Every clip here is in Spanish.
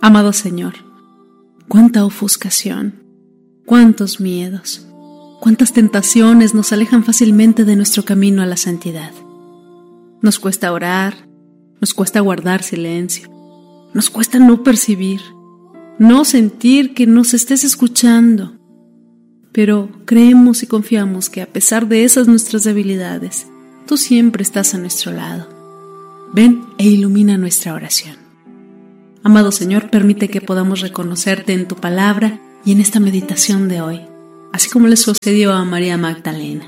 Amado Señor, cuánta ofuscación, cuántos miedos, cuántas tentaciones nos alejan fácilmente de nuestro camino a la santidad. Nos cuesta orar, nos cuesta guardar silencio, nos cuesta no percibir, no sentir que nos estés escuchando. Pero creemos y confiamos que a pesar de esas nuestras debilidades, tú siempre estás a nuestro lado. Ven e ilumina nuestra oración. Amado Señor, permite que podamos reconocerte en tu palabra y en esta meditación de hoy, así como le sucedió a María Magdalena.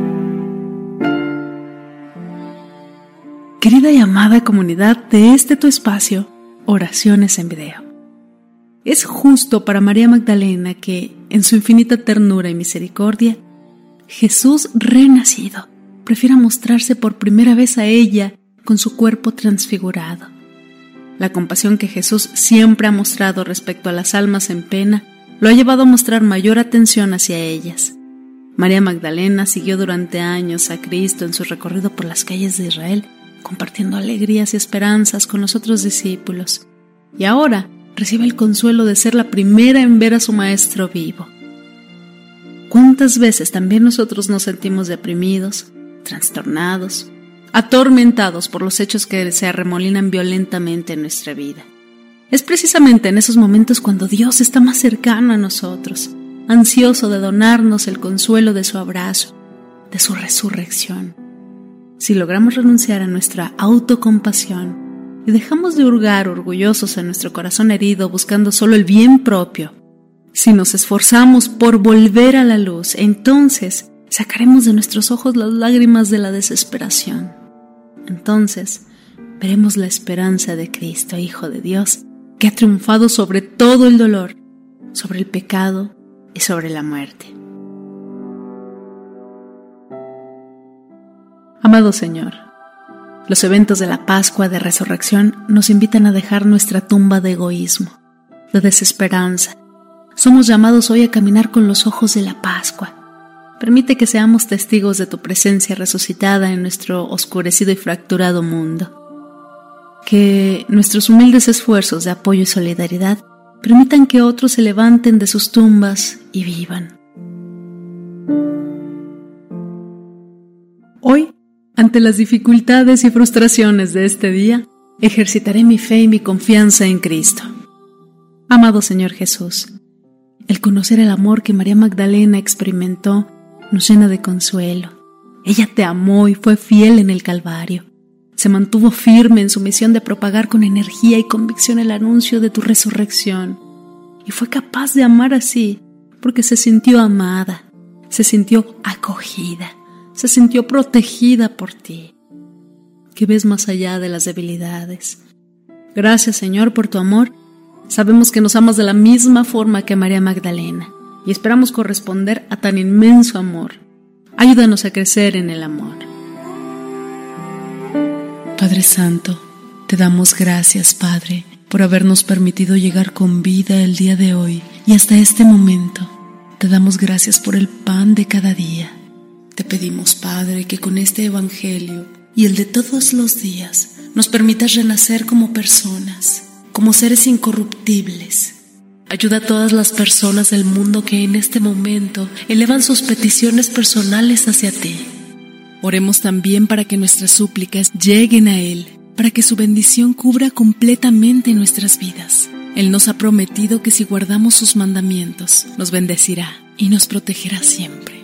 Querida y amada comunidad de tu espacio, Oraciones en Video. Es justo para María Magdalena que, en su infinita ternura y misericordia, Jesús renacido prefiera mostrarse por primera vez a ella con su cuerpo transfigurado. La compasión que Jesús siempre ha mostrado respecto a las almas en pena lo ha llevado a mostrar mayor atención hacia ellas. María Magdalena siguió durante años a Cristo en su recorrido por las calles de Israel, compartiendo alegrías y esperanzas con los otros discípulos. Y ahora recibe el consuelo de ser la primera en ver a su Maestro vivo. ¿Cuántas veces también nosotros nos sentimos deprimidos, trastornados, atormentados por los hechos que se arremolinan violentamente en nuestra vida? Es precisamente en esos momentos cuando Dios está más cercano a nosotros, ansioso de donarnos el consuelo de su abrazo, de su resurrección. Si logramos renunciar a nuestra autocompasión y dejamos de hurgar orgullosos en nuestro corazón herido buscando solo el bien propio, si nos esforzamos por volver a la luz, entonces sacaremos de nuestros ojos las lágrimas de la desesperación. Entonces veremos la esperanza de Cristo, Hijo de Dios, que ha triunfado sobre todo el dolor, sobre el pecado y sobre la muerte. Amado Señor, los eventos de la Pascua de Resurrección nos invitan a dejar nuestra tumba de egoísmo, de desesperanza. Somos llamados hoy a caminar con los ojos de la Pascua. Permite que seamos testigos de tu presencia resucitada en nuestro oscurecido y fracturado mundo. Que nuestros humildes esfuerzos de apoyo y solidaridad permitan que otros se levanten de sus tumbas y vivan. Hoy, ante las dificultades y frustraciones de este día, ejercitaré mi fe y mi confianza en Cristo. Amado Señor Jesús, el conocer el amor que María Magdalena experimentó nos llena de consuelo. Ella te amó y fue fiel en el Calvario. Se mantuvo firme en su misión de propagar con energía y convicción el anuncio de tu resurrección. Y fue capaz de amar así porque se sintió amada, se sintió acogida, se sintió protegida por ti, que ves más allá de las debilidades. Gracias, Señor, por tu amor. Sabemos que nos amas de la misma forma que María Magdalena y esperamos corresponder a tan inmenso amor. Ayúdanos a crecer en el amor. Padre Santo, te damos gracias, Padre, por habernos permitido llegar con vida el día de hoy y hasta este momento. Te damos gracias por el pan de cada día. Te pedimos, Padre, que con este Evangelio y el de todos los días nos permitas renacer como personas, como seres incorruptibles. Ayuda a todas las personas del mundo que en este momento elevan sus peticiones personales hacia ti. Oremos también para que nuestras súplicas lleguen a Él, para que su bendición cubra completamente nuestras vidas. Él nos ha prometido que si guardamos sus mandamientos, nos bendecirá y nos protegerá siempre.